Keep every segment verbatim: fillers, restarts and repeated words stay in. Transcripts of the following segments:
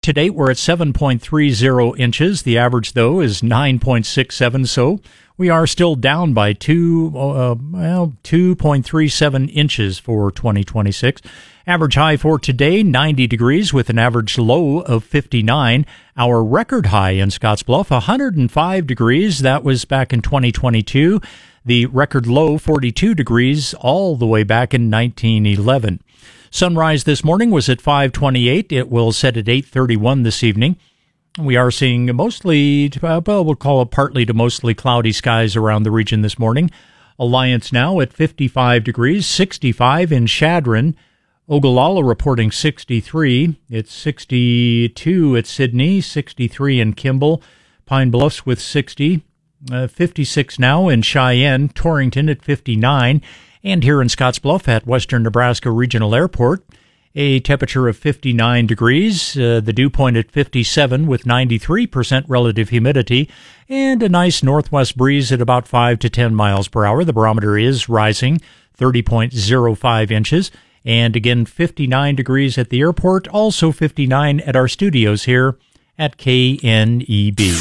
to date, we're at seven point three zero inches. The average, though, is nine point six seven, so we are still down by two, uh, well, two point three seven inches for twenty twenty-six. Average high for today, ninety degrees with an average low of fifty-nine. Our record high in Scottsbluff, one hundred five degrees. That was back in twenty twenty-two. The record low, forty-two degrees, all the way back in nineteen eleven. Sunrise this morning was at five twenty-eight. It will set at eight thirty-one this evening. We are seeing mostly, well, we'll call it partly to mostly cloudy skies around the region this morning. Alliance now at fifty-five degrees, sixty-five in Chadron. Ogallala reporting sixty-three. It's sixty-two at Sydney, sixty-three in Kimball. Pine Bluffs with sixty. Uh, fifty-six now in Cheyenne. Torrington at fifty-nine. And here in Scottsbluff at Western Nebraska Regional Airport, a temperature of fifty-nine degrees, uh, the dew point at fifty-seven with ninety-three percent relative humidity, and a nice northwest breeze at about five to ten miles per hour. The barometer is rising, thirty point zero five inches, and again fifty-nine degrees at the airport, also fifty-nine at our studios here at K N E B.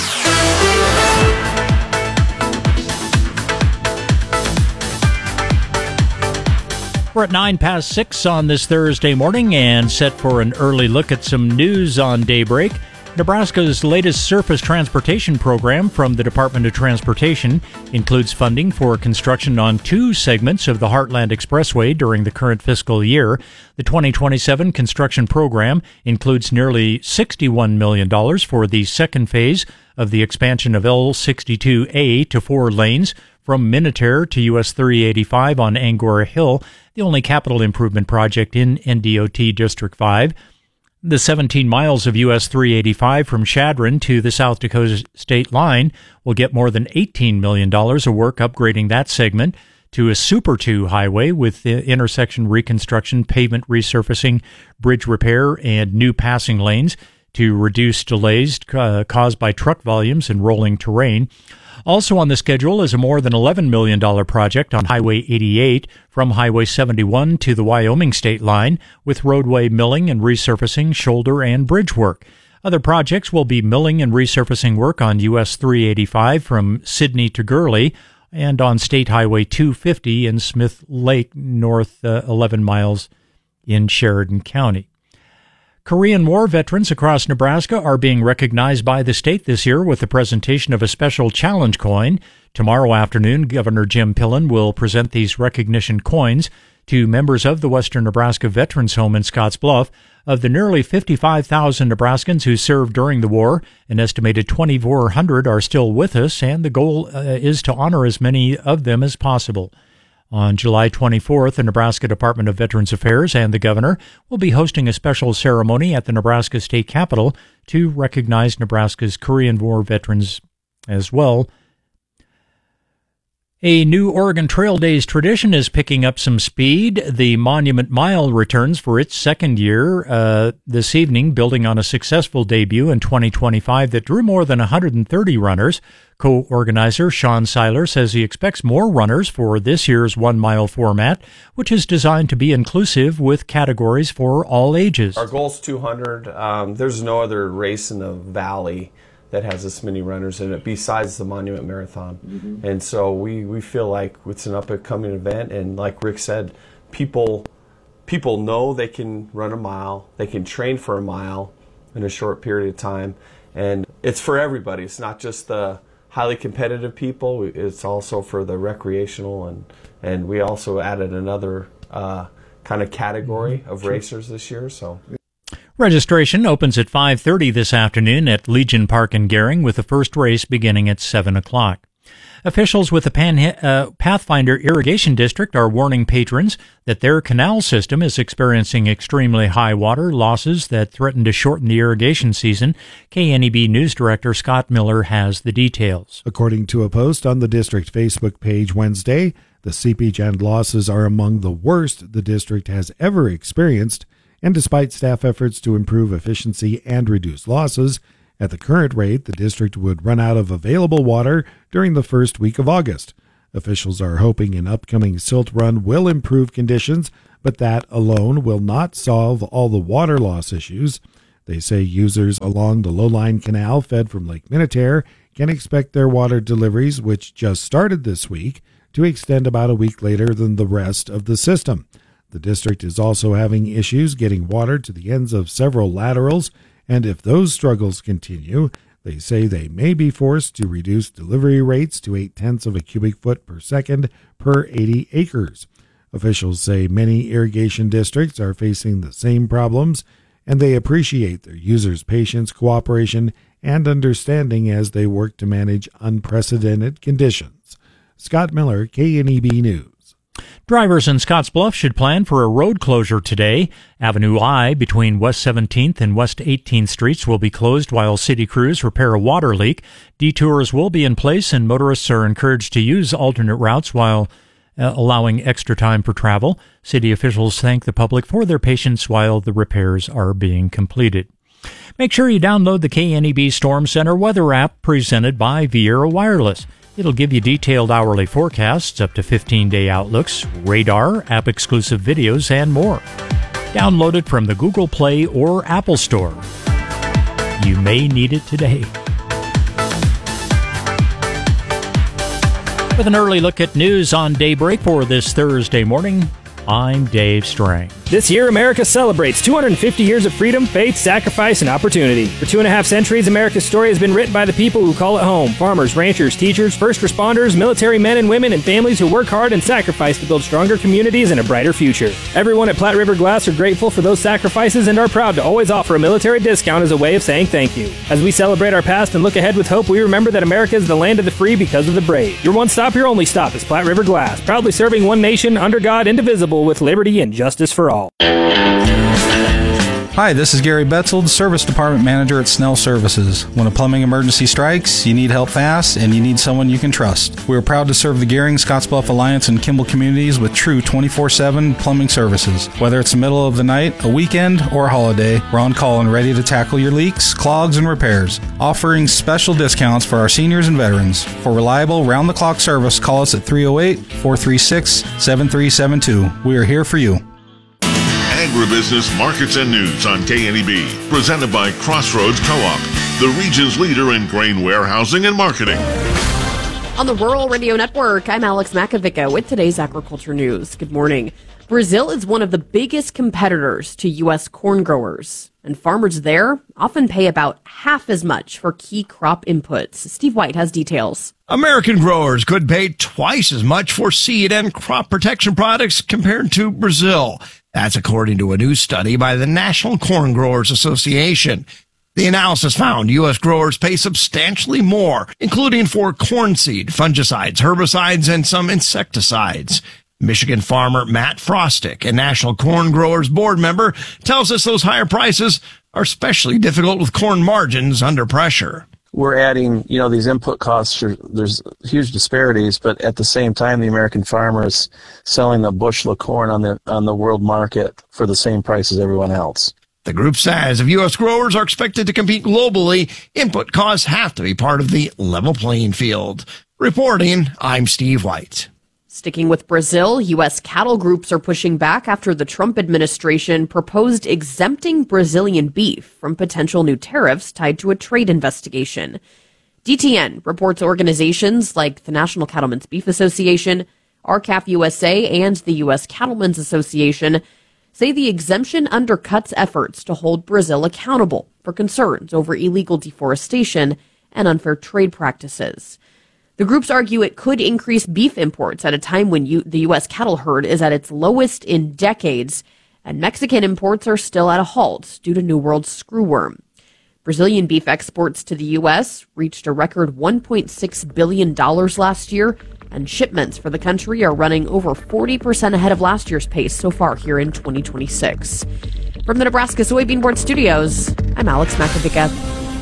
We're at nine past six on this Thursday morning and set for an early look at some news on Daybreak. Nebraska's latest surface transportation program from the Department of Transportation includes funding for construction on two segments of the Heartland Expressway during the current fiscal year. The twenty twenty-seven construction program includes nearly sixty-one million dollars for the second phase of the expansion of L sixty-two A to four lanes from Minutair to U S three eighty-five on Angora Hill, the only capital improvement project in N D O T District five. The seventeen miles of U S three eighty-five from Chadron to the South Dakota state line will get more than eighteen million dollars of work upgrading that segment to a Super two highway with intersection reconstruction, pavement resurfacing, bridge repair, and new passing lanes to reduce delays uh, caused by truck volumes and rolling terrain. Also on the schedule is a more than eleven million dollars project on Highway eighty-eight from Highway seventy-one to the Wyoming state line with roadway milling and resurfacing, shoulder, and bridge work. Other projects will be milling and resurfacing work on U S three eighty-five from Sidney to Gurley and on State Highway two fifty in Smith Lake, north uh, eleven miles in Sheridan County. Korean War veterans across Nebraska are being recognized by the state this year with the presentation of a special challenge coin. Tomorrow afternoon, Governor Jim Pillen will present these recognition coins to members of the Western Nebraska Veterans Home in Scottsbluff. Of the nearly fifty-five thousand Nebraskans who served during the war, an estimated twenty-four hundred are still with us, and the goal uh, is to honor as many of them as possible. On July twenty-fourth, the Nebraska Department of Veterans Affairs and the governor will be hosting a special ceremony at the Nebraska State Capitol to recognize Nebraska's Korean War veterans as well. A new Oregon Trail Days tradition is picking up some speed. The Monument Mile returns for its second year uh, this evening, building on a successful debut in twenty twenty-five that drew more than one hundred thirty runners. Co-organizer Sean Seiler says he expects more runners for this year's one-mile format, which is designed to be inclusive with categories for all ages. Our goal's two hundred. Um, there's no other race in the valley that has this many runners in it besides the Monument Marathon. Mm-hmm. And so we, we feel like it's an up-and-coming event, and like Rick said, people people know they can run a mile, they can train for a mile in a short period of time, and it's for everybody. It's not just the highly competitive people, it's also for the recreational, and, and we also added another uh, kind of category of racers this year. So. Registration opens at five thirty this afternoon at Legion Park in Gering, with the first race beginning at seven o'clock. Officials with the Pan, uh, Pathfinder Irrigation District are warning patrons that their canal system is experiencing extremely high water losses that threaten to shorten the irrigation season. K N E B News Director Scott Miller has the details. According to a post on the district Facebook page Wednesday, the seepage and losses are among the worst the district has ever experienced. And despite staff efforts to improve efficiency and reduce losses, at the current rate, the district would run out of available water during the first week of August. Officials are hoping an upcoming silt run will improve conditions, but that alone will not solve all the water loss issues. They say users along the Lowline Canal fed from Lake Minnetonka can expect their water deliveries, which just started this week, to extend about a week later than the rest of the system. The district is also having issues getting water to the ends of several laterals, and if those struggles continue, they say they may be forced to reduce delivery rates to eight-tenths of a cubic foot per second per eighty acres. Officials say many irrigation districts are facing the same problems, and they appreciate their users' patience, cooperation, and understanding as they work to manage unprecedented conditions. Scott Miller, K N E B News. Drivers in Scottsbluff should plan for a road closure today. Avenue I between West seventeenth and West eighteenth Streets will be closed while city crews repair a water leak. Detours will be in place, and motorists are encouraged to use alternate routes while uh, allowing extra time for travel. City officials thank the public for their patience while the repairs are being completed. Make sure you download the K N E B Storm Center weather app presented by Viera Wireless. It'll give you detailed hourly forecasts, up to fifteen-day outlooks, radar, app-exclusive videos, and more. Download it from the Google Play or Apple Store. You may need it today. With an early look at news on Daybreak for this Thursday morning, I'm Dave Strang. This year, America celebrates two hundred fifty years of freedom, faith, sacrifice, and opportunity. For two and a half centuries, America's story has been written by the people who call it home. Farmers, ranchers, teachers, first responders, military men and women, and families who work hard and sacrifice to build stronger communities and a brighter future. Everyone at Platte River Glass are grateful for those sacrifices and are proud to always offer a military discount as a way of saying thank you. As we celebrate our past and look ahead with hope, we remember that America is the land of the free because of the brave. Your one stop, your only stop is Platte River Glass, proudly serving one nation, under God, indivisible, with liberty and justice for all. Hi, this is Gary Betzold, Service Department Manager at Snell Services. When a plumbing emergency strikes, you need help fast, and you need someone you can trust. We are proud to serve the Gehring, Scottsbluff Alliance, and Kimball communities with true twenty-four seven plumbing services. Whether it's the middle of the night, a weekend, or a holiday, we're on call and ready to tackle your leaks, clogs, and repairs, offering special discounts for our seniors and veterans. For reliable, round-the-clock service, call us at three oh eight, four three six, seven three seven two. We are here for you. Agribusiness Markets and News on K N E B, presented by Crossroads Co-op, the region's leader in grain warehousing and marketing. On the Rural Radio Network, I'm Alex Makovica with today's agriculture news. Good morning. Brazil is one of the biggest competitors to U S corn growers, and farmers there often pay about half as much for key crop inputs. Steve White has details. American growers could pay twice as much for seed and crop protection products compared to Brazil. That's according to a new study by the National Corn Growers Association. The analysis found U S growers pay substantially more, including for corn seed, fungicides, herbicides, and some insecticides. Michigan farmer Matt Frostick, a National Corn Growers Board member, tells us those higher prices are especially difficult with corn margins under pressure. We're adding, you know, these input costs, are, there's huge disparities, but at the same time, the American farmer is selling a bushel of corn on the on the world market for the same price as everyone else. The group says if U S growers are expected to compete globally, input costs have to be part of the level playing field. Reporting, I'm Steve White. Sticking with Brazil, U S cattle groups are pushing back after the Trump administration proposed exempting Brazilian beef from potential new tariffs tied to a trade investigation. D T N reports organizations like the National Cattlemen's Beef Association, R C A F U S A, and the U S Cattlemen's Association say the exemption undercuts efforts to hold Brazil accountable for concerns over illegal deforestation and unfair trade practices. The groups argue it could increase beef imports at a time when U- the U S cattle herd is at its lowest in decades, and Mexican imports are still at a halt due to New World screwworm. Brazilian beef exports to the U S reached a record one point six billion dollars last year, and shipments for the country are running over forty percent ahead of last year's pace so far here in twenty twenty-six. From the Nebraska Soybean Board Studios, I'm Alex Makovica.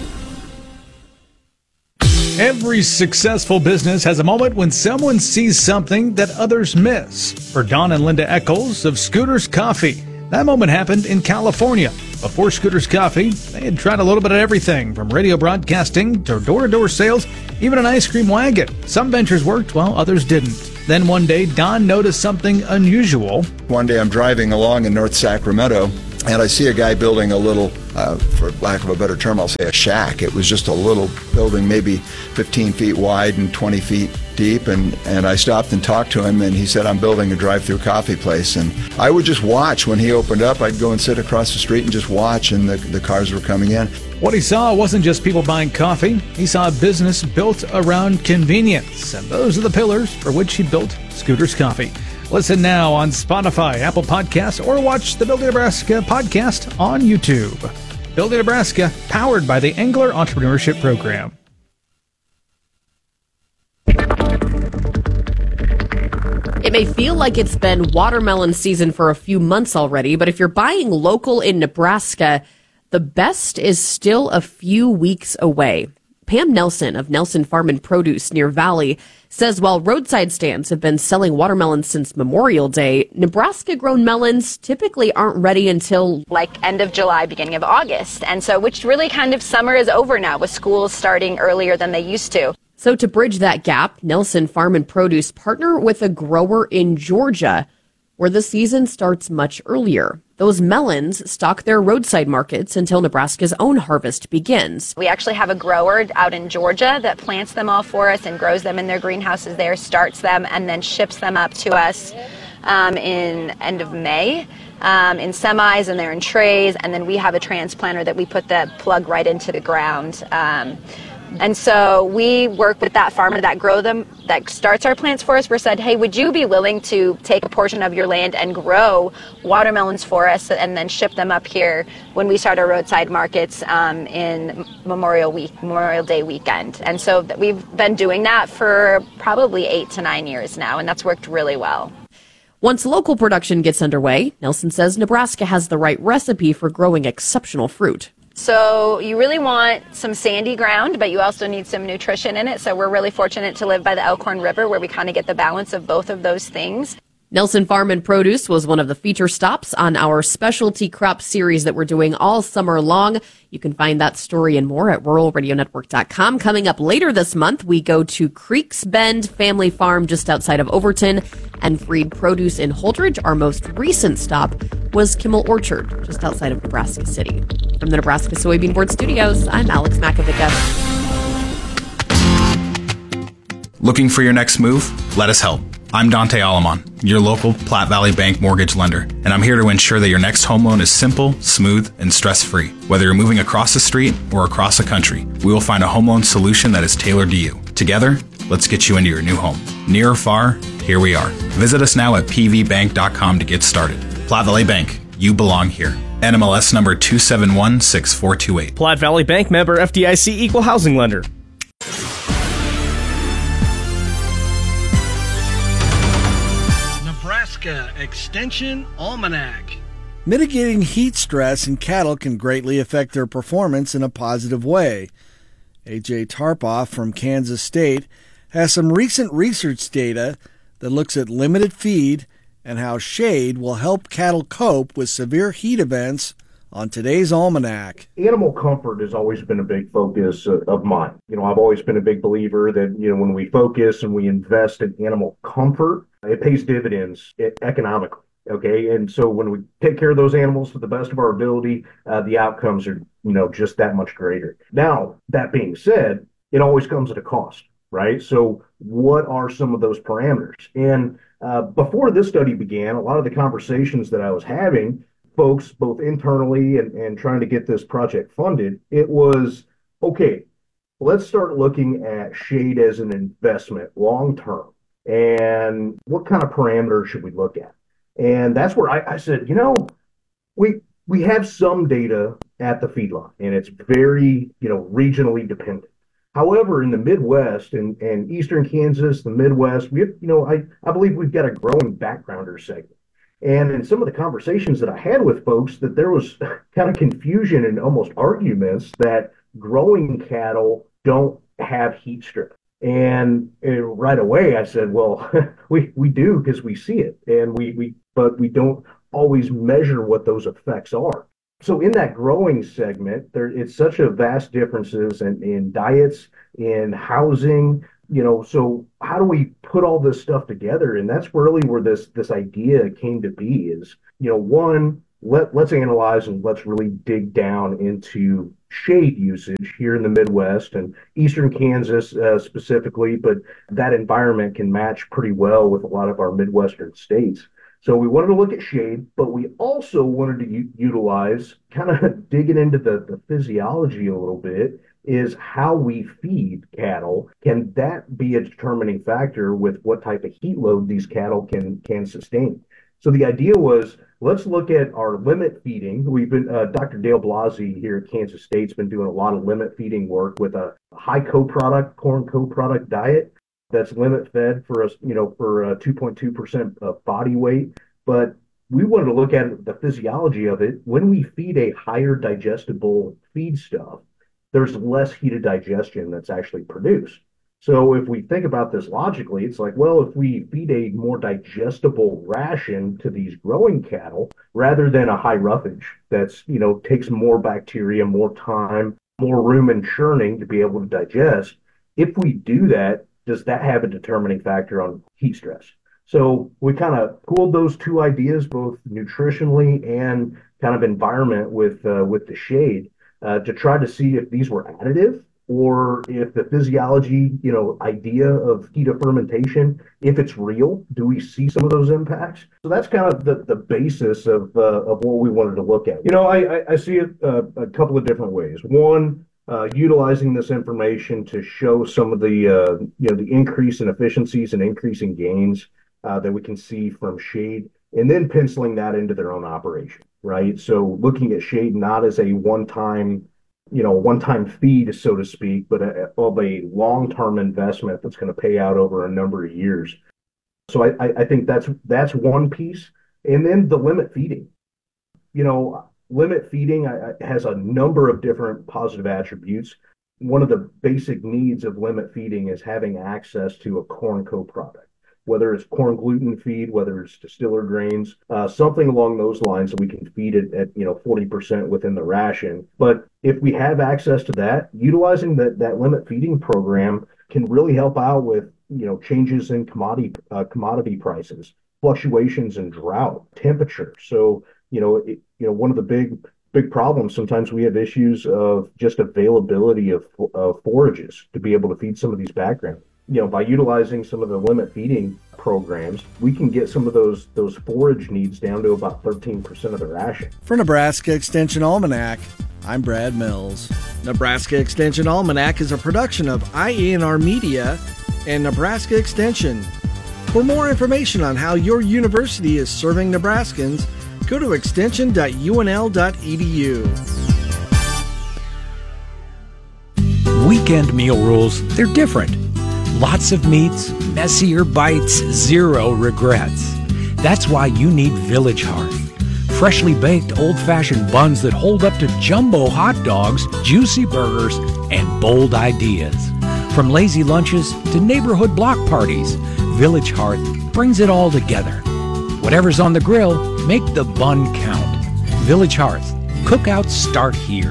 Every successful business has a moment when someone sees something that others miss. For Don and Linda Eccles of Scooters Coffee, that moment happened in California. Before Scooters Coffee, they had tried a little bit of everything, from radio broadcasting to door-to-door sales, even an ice cream wagon. Some ventures worked while others didn't. Then one day, Don noticed something unusual. One day I'm driving along in North Sacramento. and I see a guy building a little, uh, for lack of a better term, I'll say a shack. It was just a little building, maybe fifteen feet wide and twenty feet deep, and, and I stopped and talked to him, and he said, I'm building a drive-through coffee place. And I would just watch. When he opened up, I'd go and sit across the street and just watch, and the, the cars were coming in. What he saw wasn't just people buying coffee. He saw a business built around convenience, and those are the pillars for which he built Scooters Coffee. Listen now on Spotify, Apple Podcasts, or watch the Building Nebraska podcast on YouTube. Building Nebraska, powered by the Angler Entrepreneurship Program. It may feel like it's been watermelon season for a few months already, but if you're buying local in Nebraska, the best is still a few weeks away. Pam Nelson of Nelson Farm and Produce near Valley says while roadside stands have been selling watermelons since Memorial Day, Nebraska-grown melons typically aren't ready until like end of July, beginning of August. And so, which really kind of summer is over now with schools starting earlier than they used to. So to bridge that gap, Nelson Farm and Produce partner with a grower in Georgia where the season starts much earlier. Those melons stock their roadside markets until Nebraska's own harvest begins. We actually have a grower out in Georgia that plants them all for us and grows them in their greenhouses there, starts them, and then ships them up to us um, in end of May. Um, in semis, and they're in trays, and then we have a transplanter that we put the plug right into the ground. Um, And so we work with that farmer that grow them, that starts our plants for us. We said, hey, would you be willing to take a portion of your land and grow watermelons for us and then ship them up here when we start our roadside markets um, in Memorial Week, Memorial Day weekend? And so that we've been doing that for probably eight to nine years now, and that's worked really well. Once local production gets underway, Nelson says Nebraska has the right recipe for growing exceptional fruit. So you really want some sandy ground, but you also need some nutrition in it. So we're really fortunate to live by the Elkhorn River where we kind of get the balance of both of those things. Nelson Farm and Produce was one of the feature stops on our specialty crop series that we're doing all summer long. You can find that story and more at rural radio network dot com. Coming up later this month, we go to Creeks Bend Family Farm just outside of Overton and Freed Produce in Holdridge. Our most recent stop was Kimmel Orchard just outside of Nebraska City. From the Nebraska Soybean Board Studios, I'm Alex Makovica. Looking for your next move? Let us help. I'm Dante Alamon, your local Platte Valley Bank mortgage lender, and I'm here to ensure that your next home loan is simple, smooth, and stress-free. Whether you're moving across the street or across the country, we will find a home loan solution that is tailored to you. Together, let's get you into your new home. Near or far, here we are. Visit us now at p v bank dot com to get started. Platte Valley Bank, you belong here. N M L S number two seven one six four two eight. Platte Valley Bank, member F D I C, equal housing lender. Nebraska Extension Almanac. Mitigating heat stress in cattle can greatly affect their performance in a positive way. A J Tarpoff from Kansas State has some recent research data that looks at limited feed and how shade will help cattle cope with severe heat events on today's Almanac. Animal comfort has always been a big focus of mine. You know, I've always been a big believer that, you know, when we focus and we invest in animal comfort, it pays dividends economically. Okay. And so when we take care of those animals to the best of our ability, uh, the outcomes are, you know, just that much greater. Now, that being said, it always comes at a cost, right? So what are some of those parameters? And uh, before this study began, a lot of the conversations that I was having, folks, both internally and, and trying to get this project funded, it was, okay, let's start looking at shade as an investment long-term. And what kind of parameters should we look at? And that's where I, I said, you know, we we have some data at the feedlot, and it's very, you know, regionally dependent. However, in the Midwest and, and Eastern Kansas, the Midwest, we have, you know, I, I believe we've got a growing backgrounder segment. And in some of the conversations that I had with folks, that there was kind of confusion and almost arguments that growing cattle don't have heat stress. And, and right away I said, well, we, we do because we see it, and we, we but we don't always measure what those effects are. So in that growing segment, there it's such a vast differences in, in diets, in housing, you know, so how do we put all this stuff together? And that's really where this this idea came to be is, you know, one, let, let's analyze and let's really dig down into shade usage here in the Midwest and Eastern Kansas uh, specifically, but that environment can match pretty well with a lot of our Midwestern states. So we wanted to look at shade, but we also wanted to u- utilize, kind of digging into the, the physiology a little bit, is how we feed cattle. Can that be a determining factor with what type of heat load these cattle can can sustain? So the idea was, let's look at our limit feeding. We've been, uh, Doctor Dale Blasey here at Kansas State's been doing a lot of limit feeding work with a high co-product, corn co-product diet that's limit fed for us, you know, for uh, two point two percent of body weight. But we wanted to look at the physiology of it. When we feed a higher digestible feed stuff, there's less heated digestion that's actually produced. So if we think about this logically, it's like, well, if we feed a more digestible ration to these growing cattle rather than a high roughage that's, you know, takes more bacteria, more time, more room in churning to be able to digest, if we do that, does that have a determining factor on heat stress? So we kind of pooled those two ideas, both nutritionally and kind of environment with uh, with the shade, uh, to try to see if these were additive or if the physiology, you know, idea of heat of fermentation, if it's real, do we see some of those impacts? So that's kind of the, the basis of uh, of what we wanted to look at. You know, I, I, I see it uh, a couple of different ways. One, uh, utilizing this information to show some of the, uh, you know, the increase in efficiencies and increasing gains uh, that we can see from shade, and then penciling that into their own operation, right? So looking at shade not as a one-time, you know, one-time feed, so to speak, but a, of a long-term investment that's going to pay out over a number of years. So I, I think that's that's one piece. And then the limit feeding. You know, limit feeding has a number of different positive attributes. One of the basic needs of limit feeding is having access to a corn co-product, whether it's corn gluten feed, whether it's distiller grains, uh, something along those lines, so we can feed it at, you know, forty percent within the ration. But if we have access to that, utilizing that, that limit feeding program can really help out with, you know, changes in commodity uh, commodity prices, fluctuations in drought, temperature. So, you know, it, you know, one of the big big problems, sometimes we have issues of just availability of, of forages to be able to feed some of these backgrounds. You know, by utilizing some of the limit feeding programs, we can get some of those those forage needs down to about thirteen percent of the ration. For Nebraska Extension Almanac, I'm Brad Mills. Nebraska Extension Almanac is a production of I A N R Media and Nebraska Extension. For more information on how your university is serving Nebraskans, go to extension dot U N L dot E D U. Weekend meal rules, they're different. Lots of meats, messier bites, zero regrets. That's why you need Village Hearth. Freshly baked old-fashioned buns that hold up to jumbo hot dogs, juicy burgers, and bold ideas. From lazy lunches to neighborhood block parties, Village Hearth brings it all together. Whatever's on the grill, make the bun count. Village Hearth. Cookouts start here.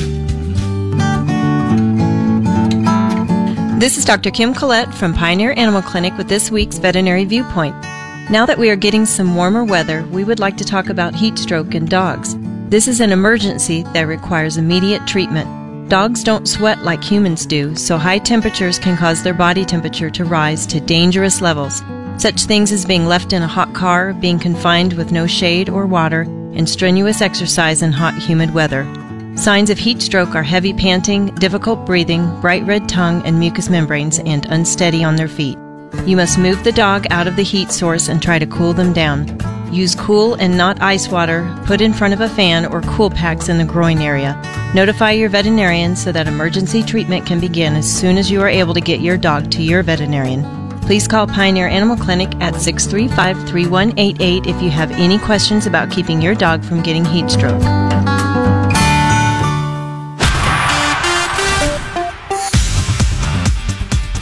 This is Doctor Kim Collette from Pioneer Animal Clinic with this week's Veterinary Viewpoint. Now that we are getting some warmer weather, we would like to talk about heat stroke in dogs. This is an emergency that requires immediate treatment. Dogs don't sweat like humans do, so high temperatures can cause their body temperature to rise to dangerous levels. Such things as being left in a hot car, being confined with no shade or water, and strenuous exercise in hot, humid weather. Signs of heat stroke are heavy panting, difficult breathing, bright red tongue and mucous membranes, and unsteady on their feet. You must move the dog out of the heat source and try to cool them down. Use cool and not ice water, put in front of a fan, or cool packs in the groin area. Notify your veterinarian so that emergency treatment can begin as soon as you are able to get your dog to your veterinarian. Please call Pioneer Animal Clinic at six three five, three one eight eight if you have any questions about keeping your dog from getting heat stroke.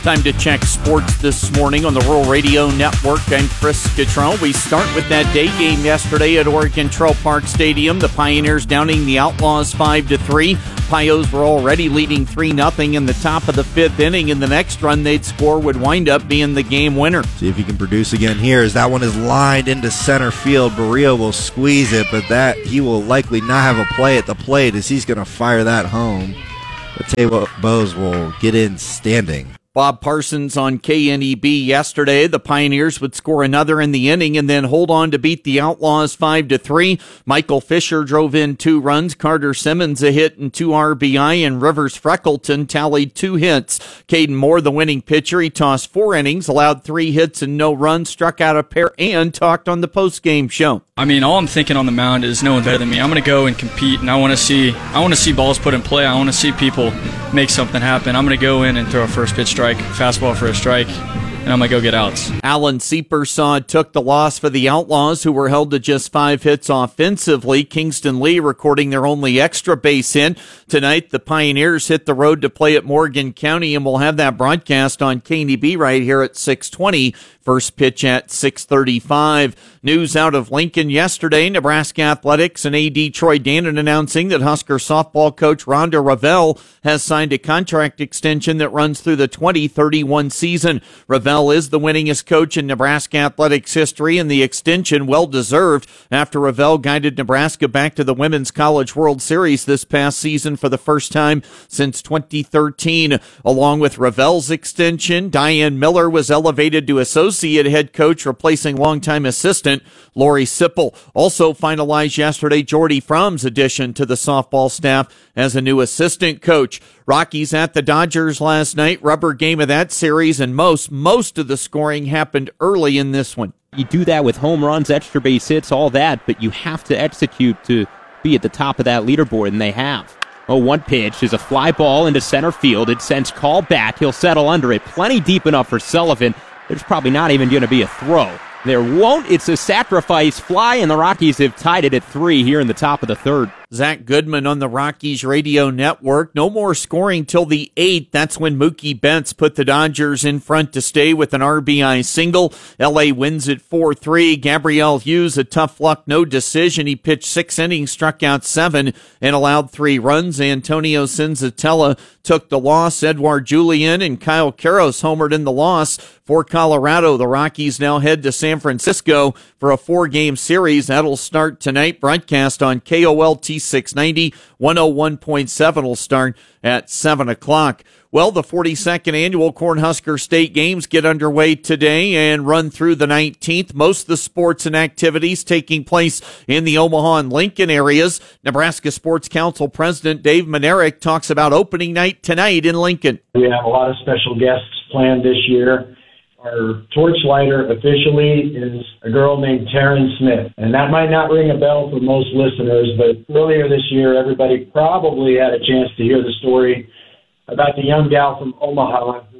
Time to check sports this morning on the Rural Radio Network. I'm Chris Cottrell. We start with that day game yesterday at Oregon Trail Park Stadium. The Pioneers downing the Outlaws five to three. Pios were already leading three nothing in the top of the fifth inning, and the next run they'd score would wind up being the game winner. See if he can produce again here, as that one is lined into center field. Barrio will squeeze it, but that he will likely not have a play at the plate, as he's going to fire that home. But tell you what, Bose will get in standing. Bob Parsons on K N E B yesterday. The Pioneers would score another in the inning and then hold on to beat the Outlaws five to three. Michael Fisher drove in two runs. Carter Simmons a hit and two R B I, and Rivers Freckleton tallied two hits. Caden Moore, the winning pitcher, he tossed four innings, allowed three hits and no runs, struck out a pair, and talked on the postgame show. I mean, all I'm thinking on the mound is no one better than me. I'm going to go and compete, and I want to see I want to see balls put in play. I want to see people make something happen. I'm going to go in and throw a first pitch strike, fastball for a strike, and I'm going to go get outs. Alan Seepersod took the loss for the Outlaws, who were held to just five hits offensively. Kingston Lee recording their only extra base hit. Tonight, the Pioneers hit the road to play at Morgan County, and we'll have that broadcast on K N E B right here at six twenty. First pitch at six thirty-five. News out of Lincoln yesterday. Nebraska Athletics and A D Troy Dannon announcing that Husker softball coach Rhonda Ravel has signed a contract extension that runs through the twenty thirty-one season. Ravel is the winningest coach in Nebraska Athletics history, and the extension well-deserved after Ravel guided Nebraska back to the Women's College World Series this past season for the first time since twenty thirteen. Along with Ravel's extension, Diane Miller was elevated to associate head coach, replacing longtime assistant Lori Sipple. Also finalized yesterday Jordy Fromm's addition to the softball staff as a new assistant coach. Rockies at the Dodgers last night, rubber game of that series, and most, most of the scoring happened early in this one. You do that with home runs, extra base hits, all that, but you have to execute to be at the top of that leaderboard, and they have. Oh, one pitch is a fly ball into center field. It sends Call back. He'll settle under it. Plenty deep enough for Sullivan. There's probably not even going to be a throw. There won't. It's a sacrifice fly, and the Rockies have tied it at three here in the top of the third. Zach Goodman on the Rockies radio network. No more scoring till the eighth. That's when Mookie Betts put the Dodgers in front to stay with an R B I single. L A wins at four three. Gabriel Hughes, a tough luck, no decision. He pitched six innings, struck out seven, and allowed three runs. Antonio Senzatella took the loss. Edouard Julien and Kyle Karros homered in the loss for Colorado. The Rockies now head to San Francisco for a four-game series. That'll start tonight. Broadcast on K O L T six ninety, one oh one point seven will start at seven o'clock. Well, the forty-second annual Cornhusker State Games get underway today and run through the nineteenth. Most of the sports and activities taking place in the Omaha and Lincoln areas. Nebraska Sports Council President Dave Manerick talks about opening night tonight in Lincoln. We have a lot of special guests planned this year. Our torchlighter officially is a girl named Taryn Smith. And that might not ring a bell for most listeners, but earlier this year, everybody probably had a chance to hear the story about the young gal from Omaha who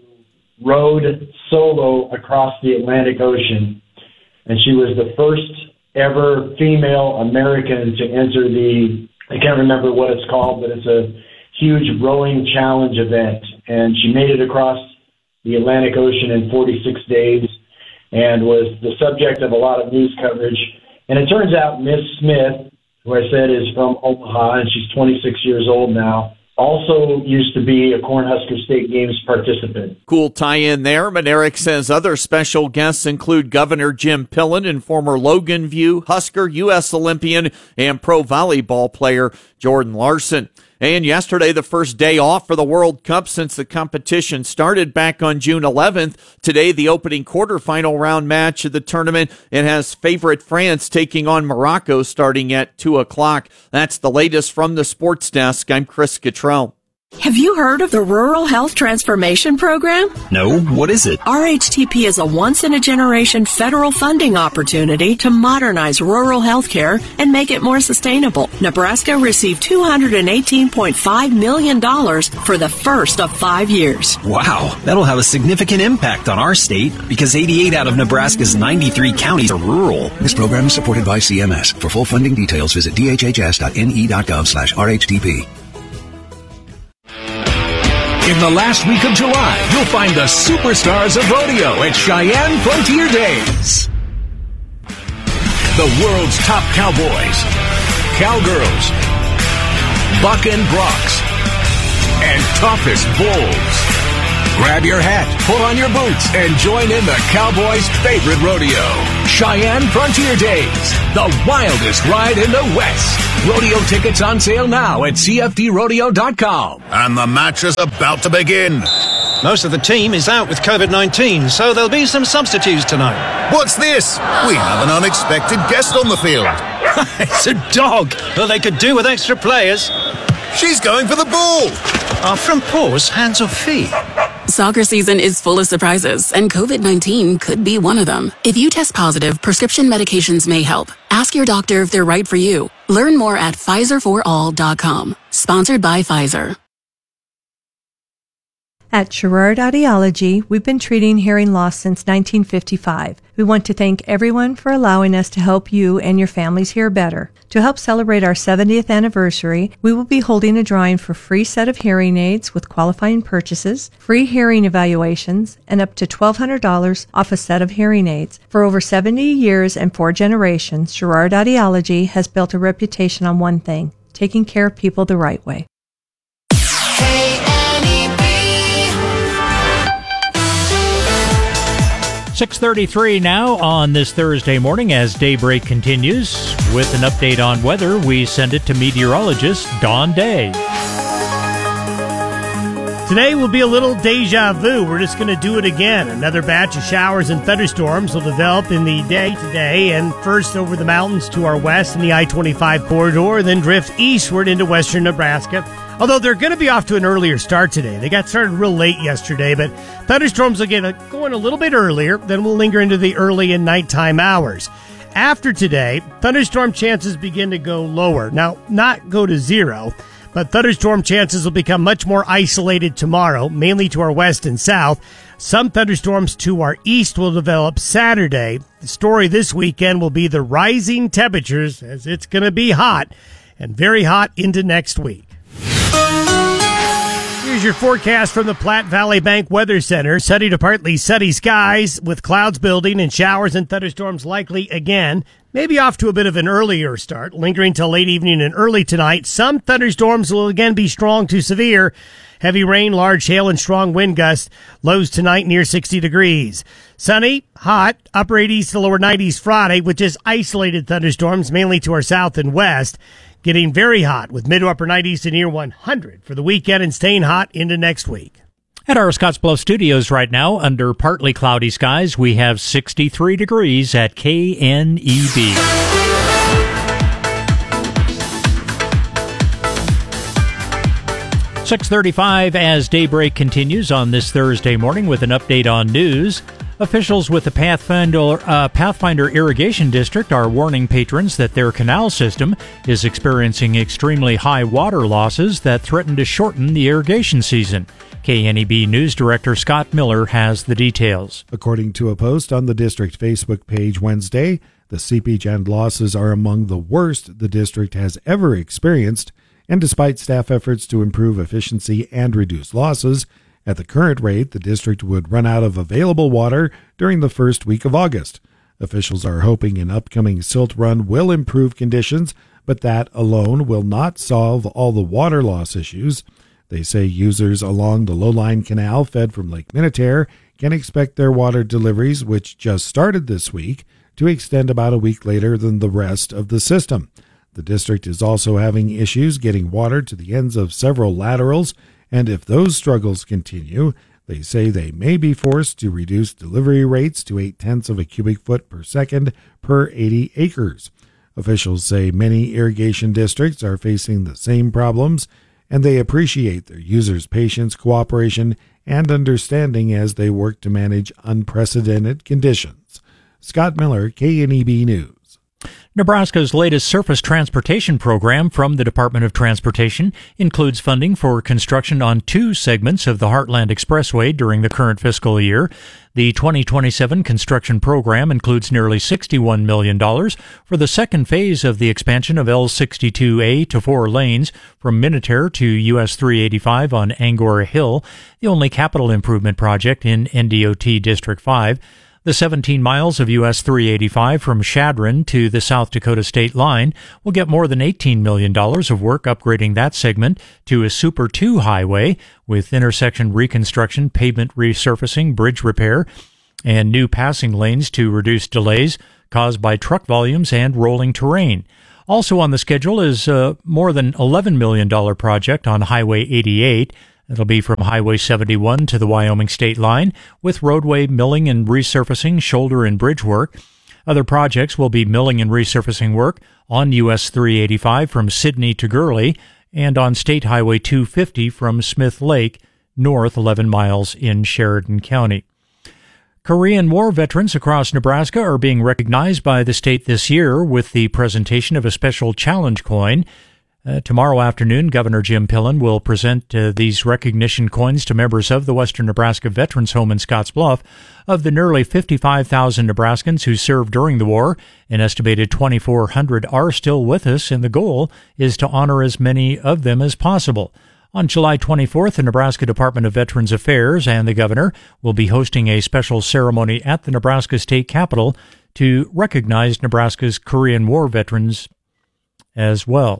rowed solo across the Atlantic Ocean. And she was the first ever female American to enter the, I can't remember what it's called, but it's a huge rowing challenge event. And she made it across the Atlantic Ocean in forty-six days and was the subject of a lot of news coverage. And it turns out Miss Smith, who I said is from Omaha, and she's twenty-six years old now, also used to be a Cornhusker State Games participant. Cool tie-in there. Manerick says other special guests include Governor Jim Pillen and former Logan View Husker, U S Olympian, and pro volleyball player Jordan Larson. And yesterday, the first day off for the World Cup since the competition started back on June eleventh. Today, the opening quarterfinal round match of the tournament. It has favorite France taking on Morocco starting at two o'clock. That's the latest from the sports desk. I'm Chris Cottrell. Have you heard of the Rural Health Transformation Program? No, what is it? R H T P is a once-in-a-generation federal funding opportunity to modernize rural health care and make it more sustainable. Nebraska received two hundred eighteen point five million dollars for the first of five years. Wow, that'll have a significant impact on our state because eighty-eight out of Nebraska's ninety-three counties are rural. This program is supported by C M S. For full funding details, visit d h h s dot n e dot gov slash R H T P. In the last week of July, you'll find the superstars of rodeo at Cheyenne Frontier Days. The world's top cowboys, cowgirls, buck and broncs, and toughest bulls. Grab your hat, pull on your boots, and join in the Cowboys' favorite rodeo. Cheyenne Frontier Days, the wildest ride in the West. Rodeo tickets on sale now at C F D rodeo dot com. And the match is about to begin. Most of the team is out with COVID nineteen, so there'll be some substitutes tonight. What's this? We have an unexpected guest on the field. It's a dog. Well, they could do with extra players. She's going for the ball. Are front paws hands or feet? Soccer season is full of surprises, and COVID nineteen could be one of them. If you test positive, prescription medications may help. Ask your doctor if they're right for you. Learn more at Pfizer for all dot com. Sponsored by Pfizer. At Sherrard Audiology, we've been treating hearing loss since nineteen fifty-five. We want to thank everyone for allowing us to help you and your families hear better. To help celebrate our seventieth anniversary, we will be holding a drawing for free set of hearing aids with qualifying purchases, free hearing evaluations, and up to twelve hundred dollars off a set of hearing aids. For over seventy years and four generations, Sherrard Audiology has built a reputation on one thing: taking care of people the right way. six thirty-three now on this Thursday morning as Daybreak continues. With an update on weather, we send it to meteorologist Don Day. Today will be a little deja vu. We're just going to do it again. Another batch of showers and thunderstorms will develop in the day today, and first over the mountains to our west in the I twenty-five corridor, then drift eastward into western Nebraska. Although they're going to be off to an earlier start today. They got started real late yesterday, but thunderstorms will get going a little bit earlier, then will linger into the early and nighttime hours. After today, thunderstorm chances begin to go lower. Now, not go to zero, but thunderstorm chances will become much more isolated tomorrow, mainly to our west and south. Some thunderstorms to our east will develop Saturday. The story this weekend will be the rising temperatures, as it's going to be hot, and very hot into next week. Here's your forecast from the Platte Valley Bank Weather Center. Sunny to partly sunny skies with clouds building and showers and thunderstorms likely again. Maybe off to a bit of an earlier start, lingering till late evening and early tonight. Some thunderstorms will again be strong to severe. Heavy rain, large hail, and strong wind gusts. Lows tonight near sixty degrees. Sunny, hot, upper eighties to lower nineties Friday, with just isolated thunderstorms mainly to our south and west. Getting very hot with mid to upper nineties to near one hundred for the weekend and staying hot into next week. At our Scottsbluff studios right now, under partly cloudy skies, we have sixty-three degrees at K N E B. six thirty-five as Daybreak continues on this Thursday morning with an update on news. Officials with the Pathfinder, uh, Pathfinder Irrigation District are warning patrons that their canal system is experiencing extremely high water losses that threaten to shorten the irrigation season. K N E B News Director Scott Miller has the details. According to a post on the district Facebook page Wednesday, the seepage and losses are among the worst the district has ever experienced, and despite staff efforts to improve efficiency and reduce losses, at the current rate, the district would run out of available water during the first week of August. Officials are hoping an upcoming silt run will improve conditions, but that alone will not solve all the water loss issues. They say users along the Lowline Canal fed from Lake Minnetonka can expect their water deliveries, which just started this week, to extend about a week later than the rest of the system. The district is also having issues getting water to the ends of several laterals, and if those struggles continue, they say they may be forced to reduce delivery rates to eight-tenths of a cubic foot per second per eighty acres. Officials say many irrigation districts are facing the same problems, and they appreciate their users' patience, cooperation, and understanding as they work to manage unprecedented conditions. Scott Miller, K N E B News. Nebraska's latest surface transportation program from the Department of Transportation includes funding for construction on two segments of the Heartland Expressway during the current fiscal year. The twenty twenty-seven construction program includes nearly sixty-one million dollars for the second phase of the expansion of L sixty-two A to four lanes from Minutair to U S three eighty-five on Angora Hill, the only capital improvement project in N D O T District five. The seventeen miles of U S three eighty-five from Chadron to the South Dakota state line will get more than eighteen million dollars of work upgrading that segment to a Super two highway with intersection reconstruction, pavement resurfacing, bridge repair, and new passing lanes to reduce delays caused by truck volumes and rolling terrain. Also on the schedule is a more than eleven million dollars project on Highway eighty-eight. It'll be from Highway seventy-one to the Wyoming state line with roadway milling and resurfacing, shoulder and bridge work. Other projects will be milling and resurfacing work on U S three eighty-five from Sidney to Gurley and on State Highway two fifty from Smith Lake north eleven miles in Sheridan County. Korean War veterans across Nebraska are being recognized by the state this year with the presentation of a special challenge coin. Uh, tomorrow afternoon, Governor Jim Pillen will present uh, these recognition coins to members of the Western Nebraska Veterans Home in Scottsbluff. Of the nearly fifty-five thousand Nebraskans who served during the war, an estimated twenty-four hundred are still with us, and the goal is to honor as many of them as possible. On July twenty-fourth, the Nebraska Department of Veterans Affairs and the governor will be hosting a special ceremony at the Nebraska State Capitol to recognize Nebraska's Korean War veterans as well.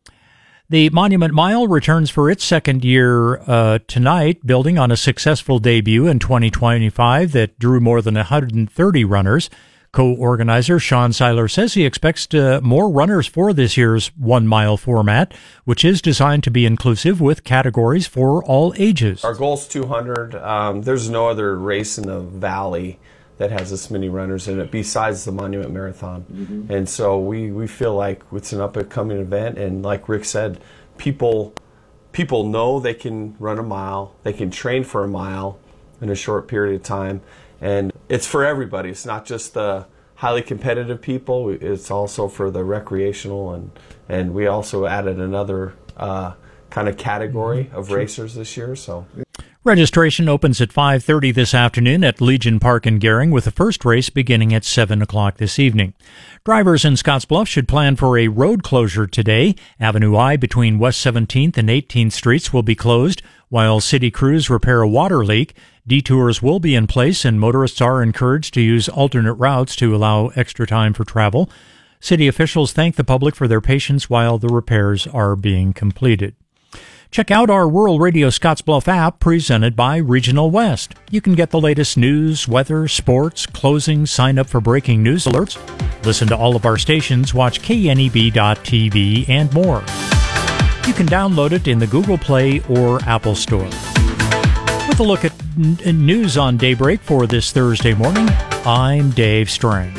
The Monument Mile returns for its second year uh, tonight, building on a successful debut in twenty twenty-five that drew more than one hundred thirty runners. Co-organizer Sean Seiler says he expects uh, more runners for this year's one-mile format, which is designed to be inclusive with categories for all ages. Our goal is two hundred. Um, there's no other race in the valley that has this many runners in it besides the Monument Marathon. Mm-hmm. And so we, we feel like it's an up-and-coming event, and like Rick said, people people know they can run a mile, they can train for a mile in a short period of time, and it's for everybody. It's not just the highly competitive people, it's also for the recreational, and, and we also added another uh, kind of category of racers this year. So. Registration opens at five thirty this afternoon at Legion Park in Gering, with the first race beginning at seven o'clock this evening. Drivers in Scottsbluff should plan for a road closure today. Avenue I between West seventeenth and eighteenth Streets will be closed, while city crews repair a water leak. Detours will be in place, and motorists are encouraged to use alternate routes to allow extra time for travel. City officials thank the public for their patience while the repairs are being completed. Check out our Rural Radio Scottsbluff app presented by Regional West. You can get the latest news, weather, sports, closings, sign up for breaking news alerts, listen to all of our stations, watch K N E B dot T V, and more. You can download it in the Google Play or Apple Store. With a look at n- news on Daybreak for this Thursday morning, I'm Dave Strang.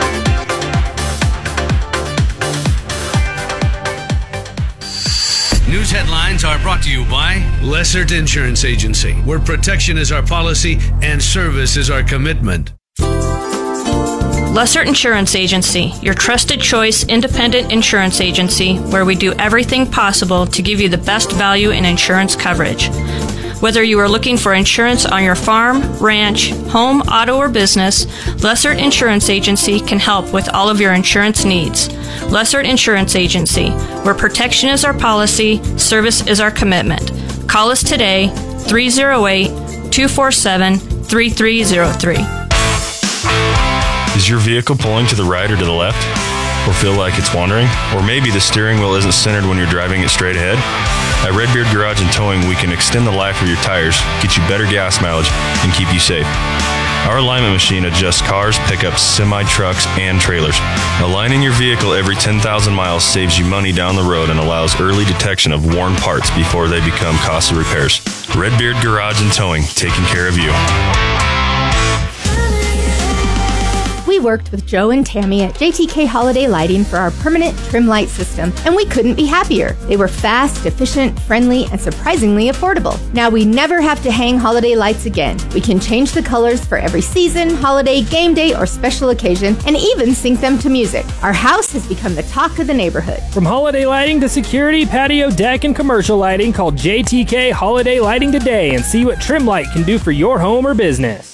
News headlines are brought to you by Lessert Insurance Agency, where protection is our policy and service is our commitment. Lessert Insurance Agency, your trusted choice independent insurance agency where we do everything possible to give you the best value in insurance coverage. Whether you are looking for insurance on your farm, ranch, home, auto, or business, Lessert Insurance Agency can help with all of your insurance needs. Lessert Insurance Agency, where protection is our policy, service is our commitment. Call us today, three oh eight, two four seven, three three oh three. Is your vehicle pulling to the right or to the left? Or feel like it's wandering? Or maybe the steering wheel isn't centered when you're driving it straight ahead? At Redbeard Garage and Towing, we can extend the life of your tires, get you better gas mileage, and keep you safe. Our alignment machine adjusts cars, pickups, semi-trucks, and trailers. Aligning your vehicle every ten thousand miles saves you money down the road and allows early detection of worn parts before they become costly repairs. Redbeard Garage and Towing, taking care of you. We worked with Joe and Tammy at J T K Holiday Lighting for our permanent trim light system, and we couldn't be happier. They were fast, efficient, friendly, and surprisingly affordable. Now we never have to hang holiday lights again. We can change the colors for every season, holiday, game day, or special occasion, and even sync them to music. Our house has become the talk of the neighborhood. From holiday lighting to security, patio, deck, and commercial lighting, call J T K Holiday Lighting today and see what Trim Light can do for your home or business.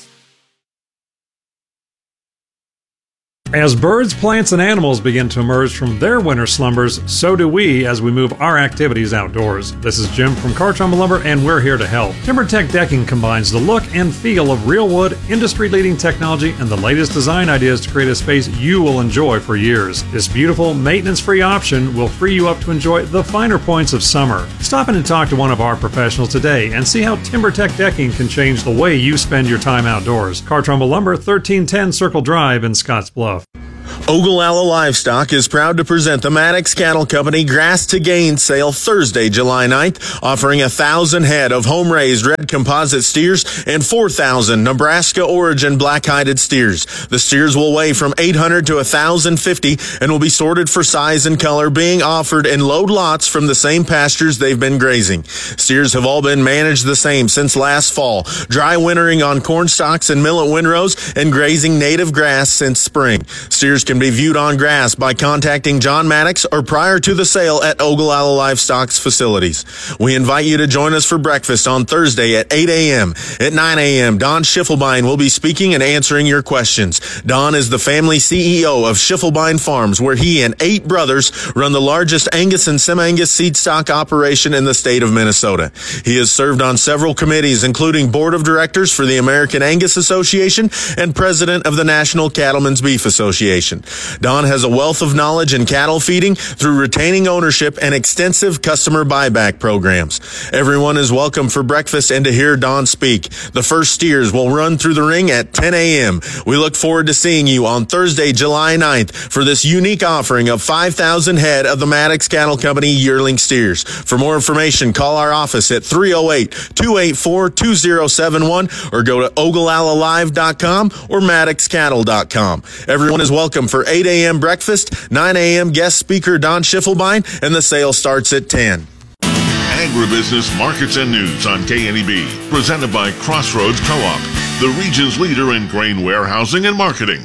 As birds, plants, and animals begin to emerge from their winter slumbers, so do we as we move our activities outdoors. This is Jim from Cartrumba Lumber, and we're here to help. TimberTech Decking combines the look and feel of real wood, industry-leading technology, and the latest design ideas to create a space you will enjoy for years. This beautiful, maintenance-free option will free you up to enjoy the finer points of summer. Stop in and talk to one of our professionals today and see how TimberTech Decking can change the way you spend your time outdoors. Cartrumba Lumber, thirteen ten Circle Drive in Scottsbluff. Ogallala Livestock is proud to present the Maddox Cattle Company Grass to Gain sale Thursday, July ninth, offering a thousand head of home-raised red composite steers and four thousand Nebraska origin black-hided steers. The steers will weigh from eight hundred to one thousand fifty and will be sorted for size and color, being offered in load lots from the same pastures they've been grazing. Steers have all been managed the same since last fall, dry wintering on corn stalks and millet windrows and grazing native grass since spring. Steers can be viewed on grass by contacting John Maddox or prior to the sale at Ogallala Livestock's facilities. We invite you to join us for breakfast on Thursday at eight a.m. At nine a.m., Don Schiffelbein will be speaking and answering your questions. Don is the family C E O of Schiffelbein Farms, where he and eight brothers run the largest Angus and Semi-Angus seed stock operation in the state of Minnesota. He has served on several committees, including Board of Directors for the American Angus Association and President of the National Cattlemen's Beef Association. Don has a wealth of knowledge in cattle feeding through retaining ownership and extensive customer buyback programs. Everyone is welcome for breakfast and to hear Don speak. The first steers will run through the ring at ten a.m. We look forward to seeing you on Thursday, July ninth for this unique offering of five thousand head of the Maddox Cattle Company yearling steers. For more information, call our office at three oh eight, two eight four, two oh seven one or go to ogallala live dot com or maddox cattle dot com. Everyone is welcome for eight a.m. breakfast, nine a.m. guest speaker Don Schiffelbein, and the sale starts at ten. Agribusiness Markets and News on K N E B, presented by Crossroads Co-op, the region's leader in grain warehousing and marketing.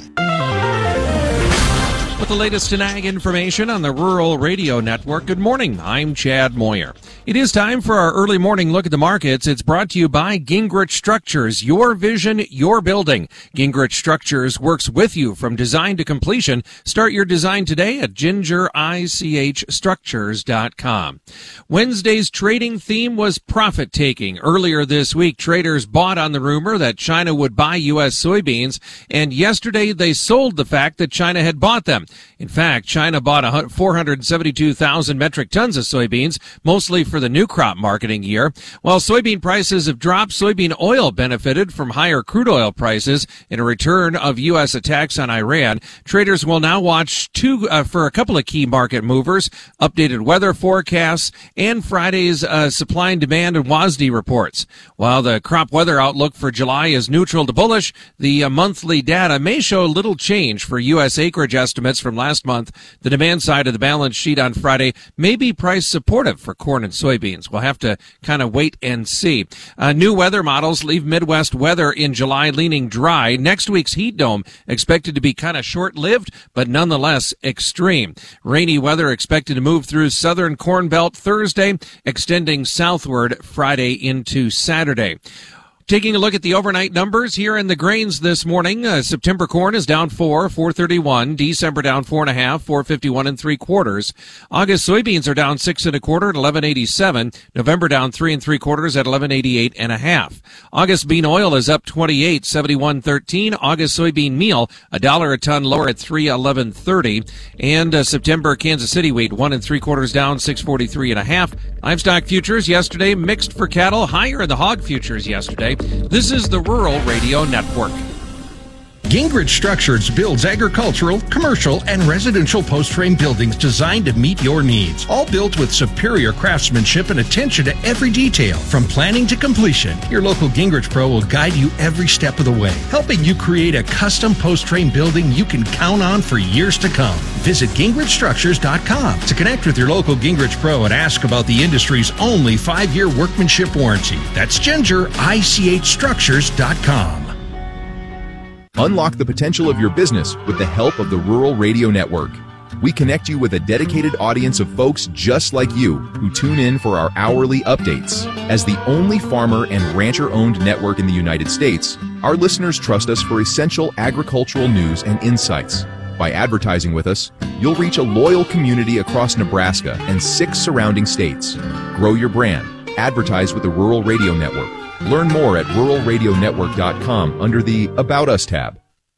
With the latest in ag information on the Rural Radio Network, good morning. I'm Chad Moyer. It is time for our early morning look at the markets. It's brought to you by Gingrich Structures. Your vision, your building. Gingrich Structures works with you from design to completion. Start your design today at ginger ich structures dot com. Wednesday's trading theme was profit taking. Earlier this week, traders bought on the rumor that China would buy U S soybeans, and yesterday they sold the fact that China had bought them. In fact, China bought four hundred seventy-two thousand metric tons of soybeans, mostly for the new crop marketing year. While soybean prices have dropped, soybean oil benefited from higher crude oil prices and a return of U S attacks on Iran. Traders will now watch two uh, for a couple of key market movers, updated weather forecasts, and Friday's uh, supply and demand and W A S D reports. While the crop weather outlook for July is neutral to bullish, the uh, monthly data may show little change for U S acreage estimates from last month. The demand side of the balance sheet on Friday may be price supportive for corn and soybeans. We'll have to kind of wait and see. Uh, new weather models leave Midwest weather in July leaning dry. Next week's heat dome expected to be kind of short-lived, but nonetheless extreme. Rainy weather expected to move through southern Corn Belt Thursday, extending southward Friday into Saturday. Taking a look at the overnight numbers here in the grains this morning, uh, September corn is down four, four thirty-one. December down four and a half, four fifty-one and three quarters. August soybeans are down six and a quarter at eleven eighty-seven. November down three and three quarters at eleven eighty-eight and a half. August bean oil is up twenty-eight, seventy-one thirteen. August soybean meal a dollar a ton lower at three eleven thirty. And uh, September Kansas City wheat one and three quarters down six forty-three and a half. Livestock futures yesterday mixed for cattle, higher in the hog futures yesterday. This is the Rural Radio Network. Gingrich Structures builds agricultural, commercial, and residential post-frame buildings designed to meet your needs. All built with superior craftsmanship and attention to every detail, from planning to completion. Your local Gingrich Pro will guide you every step of the way, helping you create a custom post-frame building you can count on for years to come. Visit gingrich structures dot com to connect with your local Gingrich Pro and ask about the industry's only five-year workmanship warranty. That's ginger I C H structures dot com. Unlock the potential of your business with the help of the Rural Radio Network. We connect you with a dedicated audience of folks just like you who tune in for our hourly updates. As the only farmer and rancher-owned network in the United States, our listeners trust us for essential agricultural news and insights. By advertising with us, you'll reach a loyal community across Nebraska and six surrounding states. Grow your brand. Advertise with the Rural Radio Network. Learn more at rural radio network dot com under the About Us tab.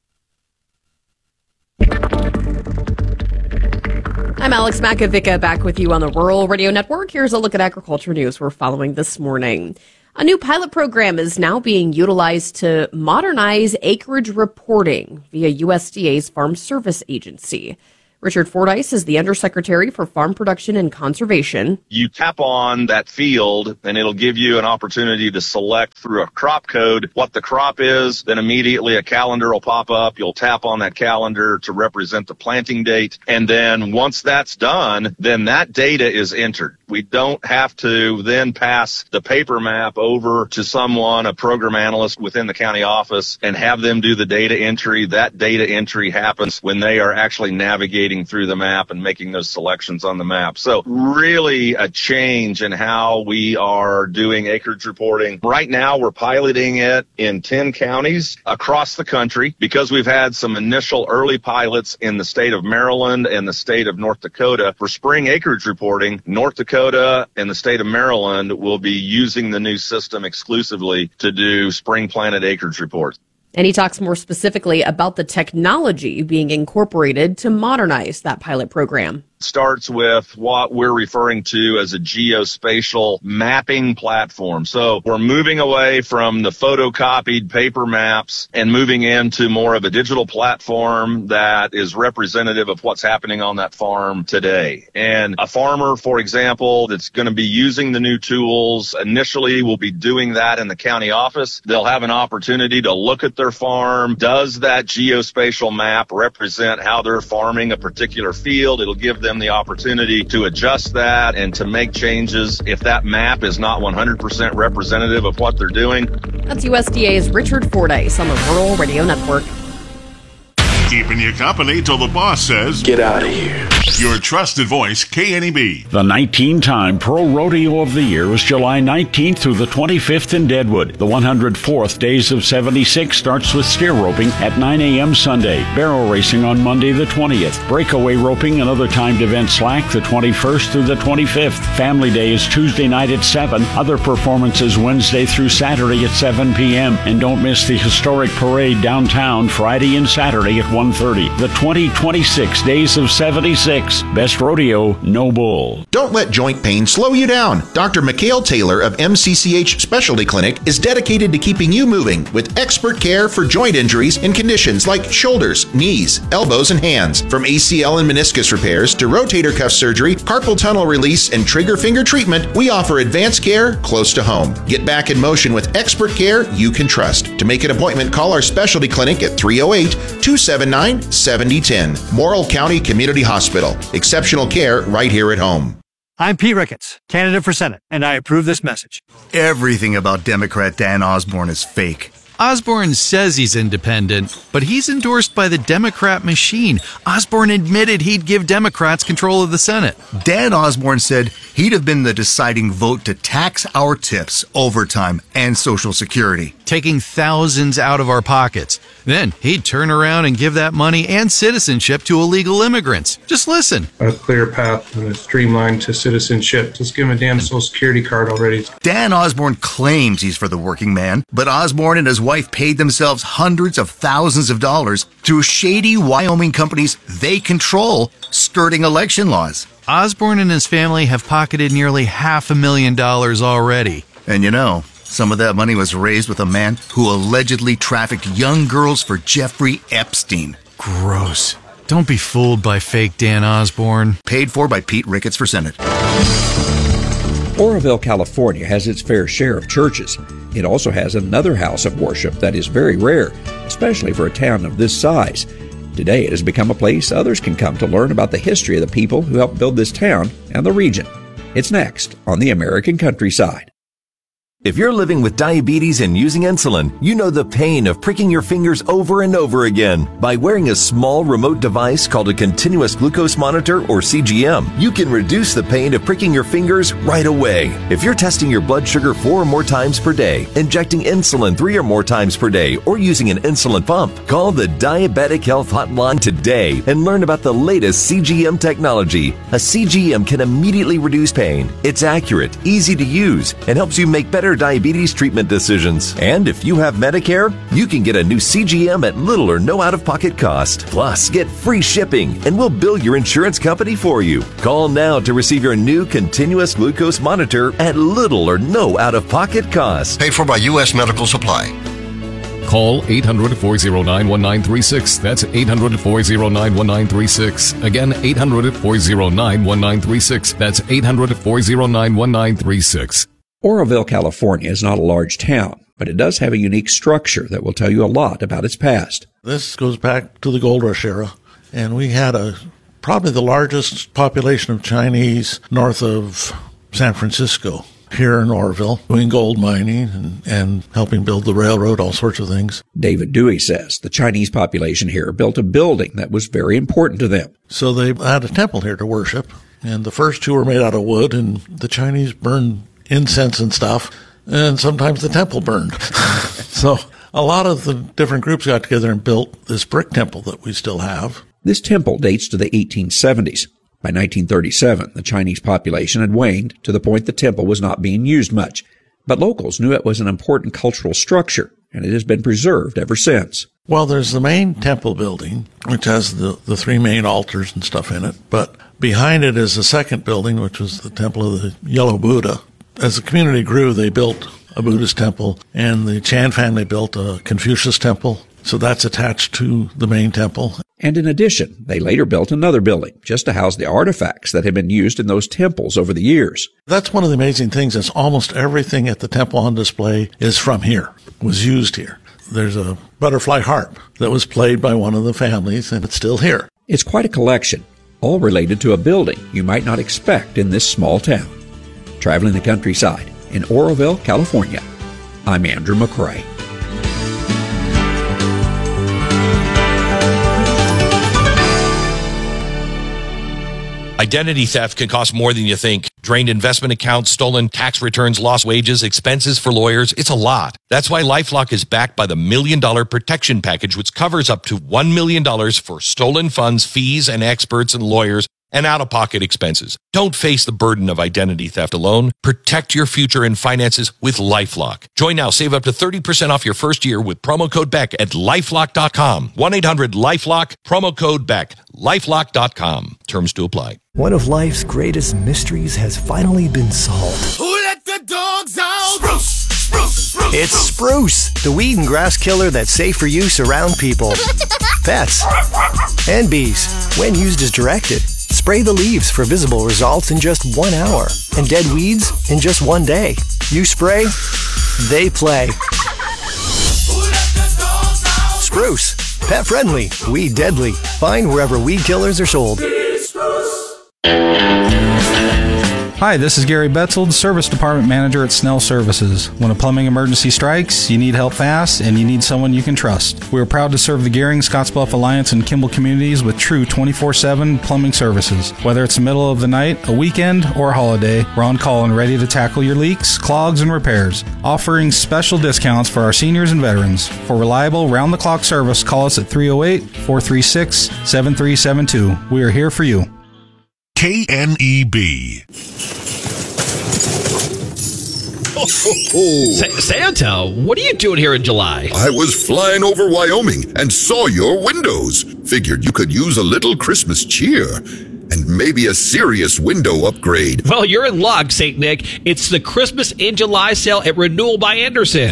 I'm Alex Makovica, back with you on the Rural Radio Network. Here's a look at agriculture news we're following this morning. A new pilot program is now being utilized to modernize acreage reporting via U S D A's Farm Service Agency. Richard Fordyce is the Undersecretary for Farm Production and Conservation. You tap on that field and it'll give you an opportunity to select through a crop code what the crop is. Then immediately a calendar will pop up. You'll tap on that calendar to represent the planting date. And then once that's done, then that data is entered. We don't have to then pass the paper map over to someone, a program analyst within the county office, and have them do the data entry. That data entry happens when they are actually navigating through the map and making those selections on the map. So really a change in how we are doing acreage reporting. Right now, we're piloting it in ten counties across the country because we've had some initial early pilots in the state of Maryland and the state of North Dakota for spring acreage reporting. North Dakota and the state of Maryland will be using the new system exclusively to do spring planted acreage reports. And he talks more specifically about the technology being incorporated to modernize that pilot program. Starts with what we're referring to as a geospatial mapping platform. So we're moving away from the photocopied paper maps and moving into more of a digital platform that is representative of what's happening on that farm today. And a farmer, for example, that's going to be using the new tools initially will be doing that in the county office. They'll have an opportunity to look at their farm. Does that geospatial map represent how they're farming a particular field? It'll give them the opportunity to adjust that and to make changes if that map is not one hundred percent representative of what they're doing. That's U S D A's Richard Fordyce on the Rural Radio Network. Keeping you company till the boss says, "Get out of here." Your trusted voice, K N E B. The nineteen-time Pro Rodeo of the Year is July nineteenth through the twenty-fifth in Deadwood. The one hundred fourth Days of seventy-six starts with steer roping at nine a.m. Sunday, barrel racing on Monday the twentieth, breakaway roping and other timed events slack the twenty-first through the twenty-fifth. Family Day is Tuesday night at seven, other performances Wednesday through Saturday at seven p.m. And don't miss the historic parade downtown Friday and Saturday at one thirty. The twenty twenty-six Days of seventy-six. Best rodeo, no bull. Don't let joint pain slow you down. Doctor Mikhail Taylor of M C C H Specialty Clinic is dedicated to keeping you moving with expert care for joint injuries and conditions like shoulders, knees, elbows, and hands. From A C L and meniscus repairs to rotator cuff surgery, carpal tunnel release, and trigger finger treatment, we offer advanced care close to home. Get back in motion with expert care you can trust. To make an appointment, call our specialty clinic at three oh eight, two seven nine, seven oh one oh. Morrill County Community Hospital. Exceptional care right here at home. I'm Pete Ricketts, candidate for Senate, and I approve this message. Everything about Democrat Dan Osborne is fake. Osborne says he's independent, but he's endorsed by the Democrat machine. Osborne admitted he'd give Democrats control of the Senate. Dan Osborne said he'd have been the deciding vote to tax our tips, overtime, and Social Security, taking thousands out of our pockets. Then he'd turn around and give that money and citizenship to illegal immigrants. Just listen. A clear path and a streamline to citizenship. Just give him a damn Social Security card already. Dan Osborne claims he's for the working man, but Osborne and his wife paid themselves hundreds of thousands of dollars through shady Wyoming companies they control, skirting election laws. Osborne and his family have pocketed nearly half a million dollars already. And you know, Some of that money was raised with a man who allegedly trafficked young girls for Jeffrey Epstein. Gross. Don't be fooled by fake Dan Osborne. Paid for by Pete Ricketts for Senate. Oroville, California has its fair share of churches. It also has another house of worship that is very rare, especially for a town of this size. Today it has become a place others can come to learn about the history of the people who helped build this town and the region. It's next on the American Countryside. If you're living with diabetes and using insulin, you know the pain of pricking your fingers over and over again. By wearing a small remote device called a continuous glucose monitor, or C G M, you can reduce the pain of pricking your fingers right away. If you're testing your blood sugar four or more times per day, injecting insulin three or more times per day, or using an insulin pump, call the Diabetic Health Hotline today and learn about the latest C G M technology. A C G M can immediately reduce pain. It's accurate, easy to use, and helps you make better diabetes treatment decisions. And if you have Medicare, you can get a new C G M at little or no out-of-pocket cost. Plus, get free shipping, and we'll bill your insurance company for you. Call now to receive your new continuous glucose monitor at little or no out-of-pocket cost. Paid for by U S Medical Supply. Call eight hundred, four oh nine, one nine three six. That's eight hundred, four oh nine, one nine three six. Again, eight hundred, four oh nine, one nine three six. That's eight hundred, four oh nine, one nine three six. Oroville, California is not a large town, but it does have a unique structure that will tell you a lot about its past. This goes back to the Gold Rush era, and we had a probably the largest population of Chinese north of San Francisco here in Oroville, doing gold mining and, and helping build the railroad, all sorts of things. David Dewey says the Chinese population here built a building that was very important to them. So they had a temple here to worship, and the first two were made out of wood, and the Chinese burned incense and stuff, and sometimes the temple burned. So a lot of the different groups got together and built this brick temple that we still have. This temple dates to the eighteen seventies. By nineteen thirty-seven, the Chinese population had waned to the point the temple was not being used much. But locals knew it was an important cultural structure, and it has been preserved ever since. Well, there's the main temple building, which has the, the three main altars and stuff in it. But behind it is the second building, which was the Temple of the Yellow Buddha. As the community grew, they built a Buddhist temple, and the Chan family built a Confucius temple. So that's attached to the main temple. And in addition, they later built another building just to house the artifacts that had been used in those temples over the years. That's one of the amazing things is almost everything at the temple on display is from here, was used here. There's a butterfly harp that was played by one of the families, and it's still here. It's quite a collection, all related to a building you might not expect in this small town. Traveling the countryside in Oroville, California, I'm Andrew McCrae. Identity theft can cost more than you think. Drained investment accounts, stolen tax returns, lost wages, expenses for lawyers. It's a lot. That's why LifeLock is backed by the Million Dollar Protection Package, which covers up to one million dollars for stolen funds, fees, and experts and lawyers, and out-of-pocket expenses. Don't face the burden of identity theft alone. Protect your future and finances with LifeLock. Join now. Save up to thirty percent off your first year with promo code Beck at LifeLock dot com. one eight hundred LifeLock, promo code Beck. LifeLock dot com. Terms to apply. One of life's greatest mysteries has finally been solved. Who let the dogs out? Spruce, spruce, spruce. It's Spruce, the weed and grass killer that's safe for use around people, pets, and bees. When used as directed, spray the leaves for visible results in just one hour, and dead weeds in just one day. You spray, they play. Spruce, pet friendly, weed deadly. Find wherever weed killers are sold. Hi, this is Gary Betzold, Service Department Manager at Snell Services. When a plumbing emergency strikes, you need help fast, and you need someone you can trust. We are proud to serve the Gehring, Scottsbluff Alliance, and Kimball communities with true twenty-four seven plumbing services. Whether it's the middle of the night, a weekend, or a holiday, we're on call and ready to tackle your leaks, clogs, and repairs, offering special discounts for our seniors and veterans. For reliable, round-the-clock service, call us at three oh eight, four three six, seven three seven two. We are here for you. K N E B. Oh, oh, oh. Sa- Santa, what are you doing here in July? I was flying over Wyoming and saw your windows. Figured you could use a little Christmas cheer. and maybe a serious window upgrade. Well, you're in luck, Saint Nick. It's the Christmas in July sale at Renewal by Andersen.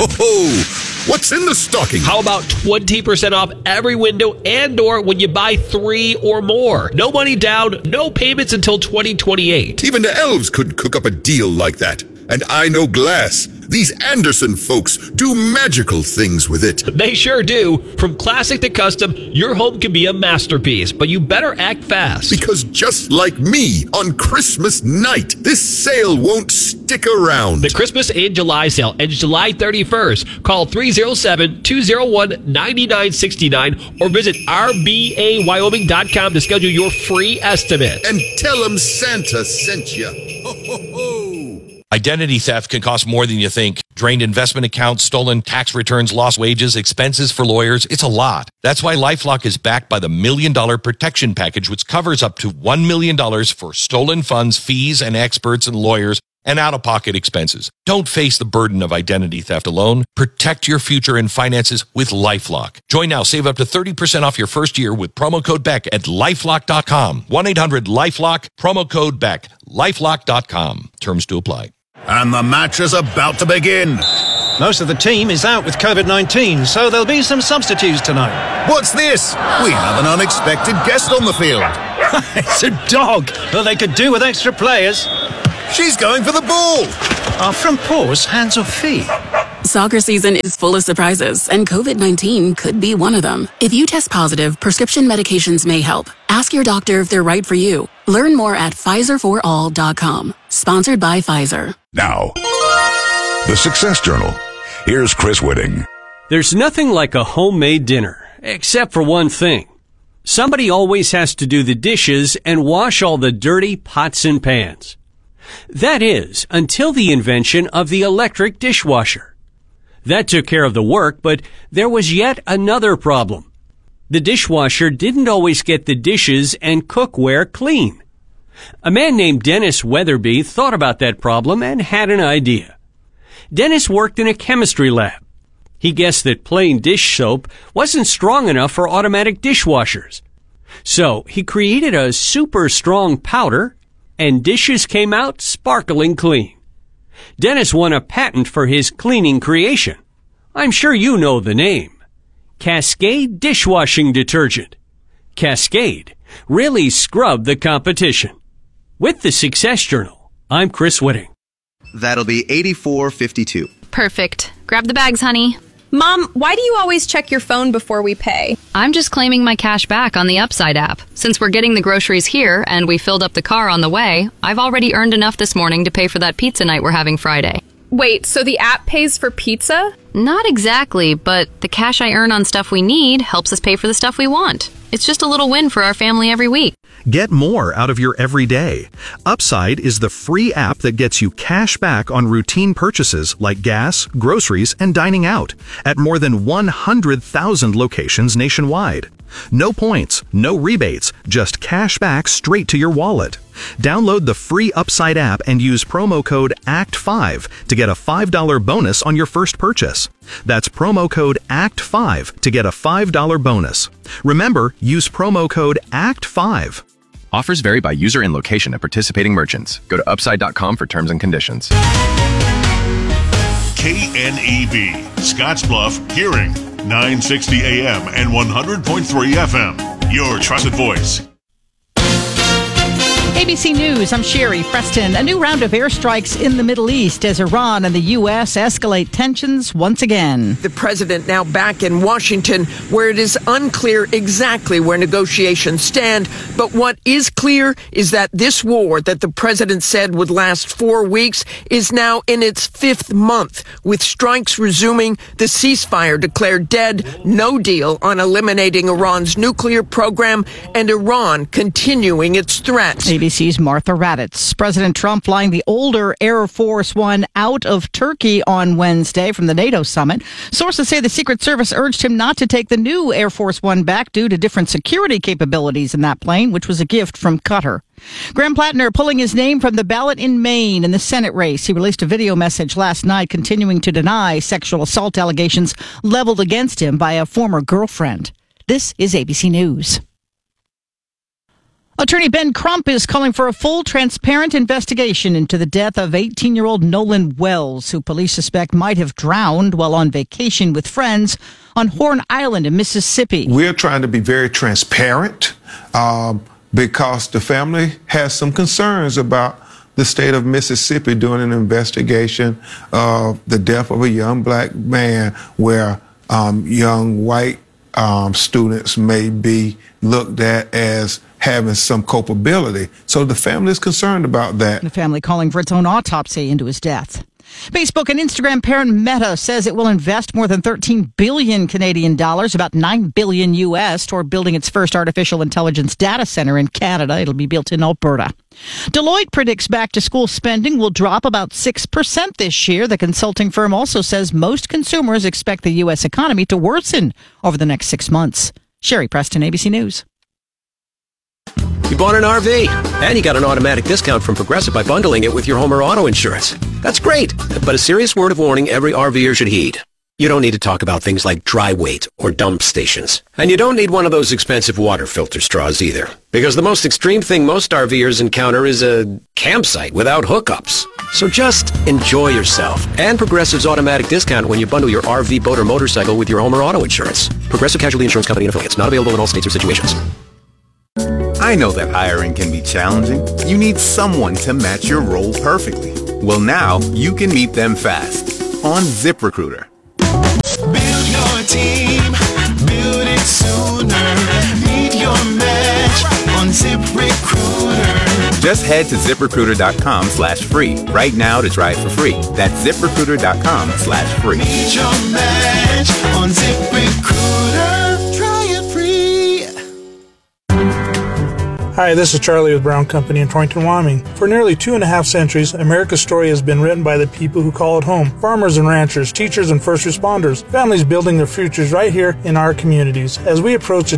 Oh, what's in the stocking? How about twenty percent off every window and door when you buy three or more? No money down, no payments until twenty twenty-eight. Even the elves couldn't cook up a deal like that. And I know glass. These Andersen folks do magical things with it. They sure do. From classic to custom, your home can be a masterpiece, but you better act fast. Because just like me, on Christmas night, this sale won't stick around. The Christmas in July sale ends July thirty-first. Call three oh seven, two oh one, nine nine six nine or visit r b a wyoming dot com to schedule your free estimate. And tell them Santa sent you. Ho, ho, ho. Identity theft can cost more than you think. Drained investment accounts, stolen tax returns, lost wages, expenses for lawyers. It's a lot. That's why LifeLock is backed by the Million Dollar Protection Package, which covers up to one million dollars for stolen funds, fees, and experts and lawyers, and out-of-pocket expenses. Don't face the burden of identity theft alone. Protect your future and finances with LifeLock. Join now. Save up to thirty percent off your first year with promo code Beck at lifelock dot com. one eight hundred lifelock, promo code Beck, lifelock dot com. Terms to apply. And the match is about to begin. Most of the team is out with covid nineteen, so there'll be some substitutes tonight. What's this? We have an unexpected guest on the field. It's a dog. Well, they could do with extra players. She's going for the ball. Are front paws hands or feet? Soccer season is full of surprises, and covid nineteen could be one of them. If you test positive, prescription medications may help. Ask your doctor if they're right for you. Learn more at Pfizer for all dot com. Sponsored by Pfizer. Now, the Success Journal. Here's Chris Whitting. There's nothing like a homemade dinner, except for one thing. Somebody always has to do the dishes and wash all the dirty pots and pans. That is, until the invention of the electric dishwasher. That took care of the work, but there was yet another problem. The dishwasher didn't always get the dishes and cookware clean. A man named Dennis Weatherby thought about that problem and had an idea. Dennis worked in a chemistry lab. He guessed that plain dish soap wasn't strong enough for automatic dishwashers. So he created a super strong powder, and dishes came out sparkling clean. Dennis won a patent for his cleaning creation. I'm sure you know the name. Cascade Dishwashing Detergent. Cascade really scrubbed the competition. With the Success Journal, I'm Chris Whitting. That'll be eighty-four fifty-two. Perfect. Grab the bags, honey. Mom, why do you always check your phone before we pay? I'm just claiming my cash back on the Upside app. Since we're getting the groceries here and we filled up the car on the way, I've already earned enough this morning to pay for that pizza night we're having Friday. Wait, so the app pays for pizza? Not exactly, but the cash I earn on stuff we need helps us pay for the stuff we want. It's just a little win for our family every week. Get more out of your everyday. Upside is the free app that gets you cash back on routine purchases like gas, groceries, and dining out at more than one hundred thousand locations nationwide. No points, no rebates, just cash back straight to your wallet. Download the free Upside app and use promo code A C T five to get a five dollars bonus on your first purchase. That's promo code A C T five to get a five dollars bonus. Remember, use promo code A C T five. Offers vary by user and location at participating merchants. Go to upside dot com for terms and conditions. K N E B, Scottsbluff, Hearing, nine sixty A M and one hundred point three F M. Your trusted voice. A B C News, I'm Sherry Preston. A new round of airstrikes in the Middle East as Iran and the U S escalate tensions once again. The president now back in Washington, where it is unclear exactly where negotiations stand. But what is clear is that this war that the president said would last four weeks is now in its fifth month, with strikes resuming, the ceasefire declared dead, no deal on eliminating Iran's nuclear program, and Iran continuing its threats. A B C's Martha Raddatz. President Trump flying the older Air Force One out of Turkey on Wednesday from the NATO summit. Sources say the Secret Service urged him not to take the new Air Force One back due to different security capabilities in that plane, which was a gift from Qatar. Graham Plattner pulling his name from the ballot in Maine in the Senate race. He released a video message last night continuing to deny sexual assault allegations leveled against him by a former girlfriend. This is A B C News. Attorney Ben Crump is calling for a full, transparent investigation into the death of eighteen-year-old Nolan Wells, who police suspect might have drowned while on vacation with friends on Horn Island in Mississippi. We're trying to be very transparent um, because the family has some concerns about the state of Mississippi doing an investigation of the death of a young black man where um, young white um, students may be looked at as having some culpability. So the family is concerned about that. The family calling for its own autopsy into his death. Facebook and Instagram parent Meta says it will invest more than thirteen billion Canadian dollars, about nine billion U S, toward building its first artificial intelligence data center in Canada. It'll be built in Alberta. Deloitte predicts back-to-school spending will drop about six percent this year. The consulting firm also says most consumers expect the U S economy to worsen over the next six months. Sherry Preston, A B C News. You bought an R V, and you got an automatic discount from Progressive by bundling it with your home or auto insurance. That's great, but a serious word of warning every RVer should heed. You don't need to talk about things like dry weight or dump stations. And you don't need one of those expensive water filter straws either. Because the most extreme thing most RVers encounter is a campsite without hookups. So just enjoy yourself. And Progressive's automatic discount when you bundle your R V, boat, or motorcycle with your home or auto insurance. Progressive Casualty Insurance Company and affiliates. Not available in all states or situations. I know that hiring can be challenging. You need someone to match your role perfectly. Well, now you can meet them fast on ZipRecruiter. Build your team, build it sooner. Meet your match on ZipRecruiter. Just head to ZipRecruiter.com slash free right now to try it for free. That's ZipRecruiter.com slash free. Meet your match on ZipRecruiter. Try it free. Hi, this is Charlie with Brown Company in Torrington, Wyoming. For nearly two and a half centuries, America's story has been written by the people who call it home. Farmers and ranchers, teachers and first responders, families building their futures right here in our communities. As we approach the